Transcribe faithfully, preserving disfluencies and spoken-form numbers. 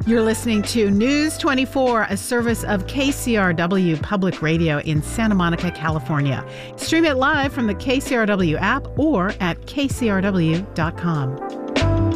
You're listening to News twenty-four, a service of K C R W Public Radio in Santa Monica, California. Stream it live from the K C R W app or at K C R W dot com.